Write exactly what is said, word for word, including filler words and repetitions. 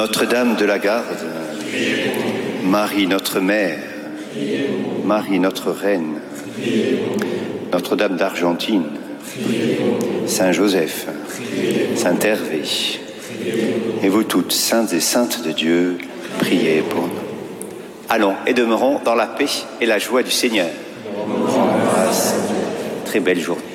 Notre-Dame de la Garde, Marie notre Mère, Marie notre Reine, Notre-Dame d'Argentine, Saint Joseph, Saint Hervé, et vous toutes, saintes et saintes de Dieu, priez pour nous. Allons et demeurons dans la paix et la joie du Seigneur. Très belle journée.